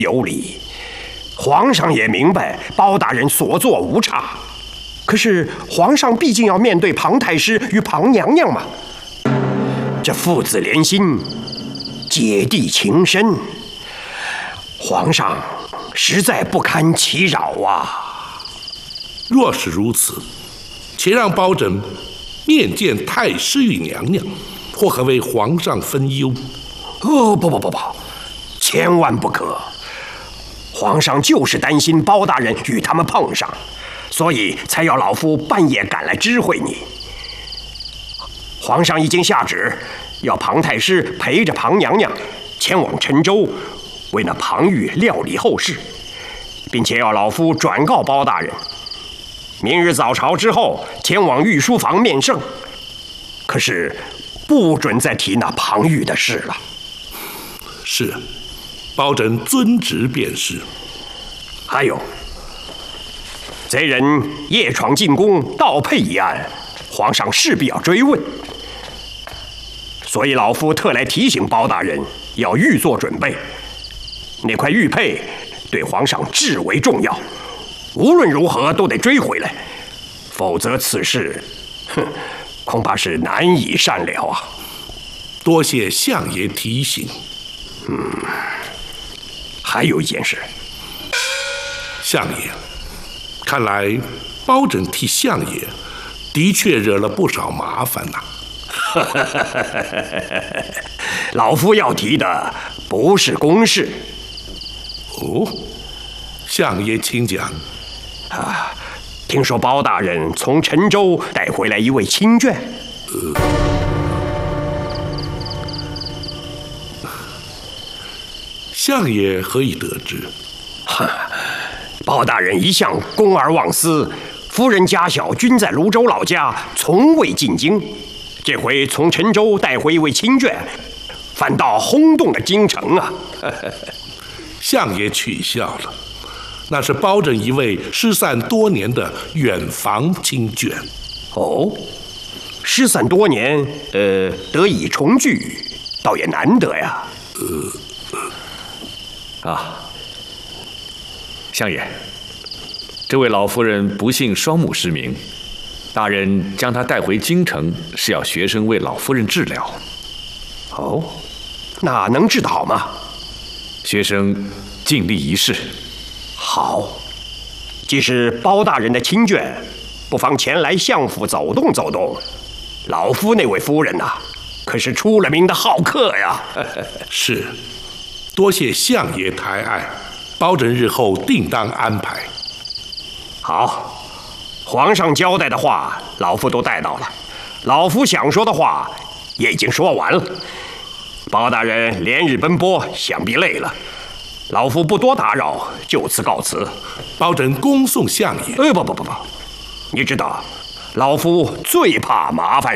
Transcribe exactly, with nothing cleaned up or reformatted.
有理，皇上也明白包大人所作无差。可是皇上毕竟要面对庞太师与庞娘娘嘛，这父子连心，姐弟情深，皇上实在不堪其扰啊。 若是如此，且让包拯面见太师与娘娘，或可为皇上分忧。 哦，不不不不，千万不可！皇上就是担心包大人与他们碰上，所以才要老夫半夜赶来知会你。皇上已经下旨，要庞太师陪着庞娘娘前往陈州，为那庞玉料理后事，并且要老夫转告包大人，明日早朝之后前往御书房面圣。可是不准再提那庞玉的事了。 是，包拯遵旨便是。 还有，贼人夜闯进宫盗佩一案，皇上势必要追问，所以老夫特来提醒包大人要预做准备。那块玉佩对皇上至为重要，无论如何都得追回来，否则此事，哼，恐怕是难以善了啊。 多谢相爷提醒。 嗯，还有一件事， 相爷，看来包拯替相爷的确惹了不少麻烦呐、 啊。老夫要提的不是公事。 哦，相爷请讲。 啊，听说包大人从陈州带回来一位亲眷。呃。 相爷何以得知？ 哈，包大人一向公而忘私，夫人家小均在泸州老家，从未进京。这回从陈州带回一位亲眷，反倒轰动了京城啊！ 相爷取笑了，那是包拯一位失散多年的远房亲眷。 哦，失散多年，呃，得以重聚，倒也难得呀。 呃。 啊，相爷，这位老夫人不幸双目失明，大人将她带回京城，是要学生为老夫人治疗。 哦，那能治得好吗？ 学生尽力一试。 好，既是包大人的亲眷，不妨前来相府走动走动。老夫那位夫人呐、啊，可是出了名的好客呀。 是。多谢相爷抬爱，包拯日后定当安排。 好，皇上交代的话，老夫都带到了。老夫想说的话也已经说完了。包大人连日奔波，想必累了，老夫不多打扰，就此告辞。 包拯恭送相爷。 呃，不不不不，你知道，老夫最怕麻烦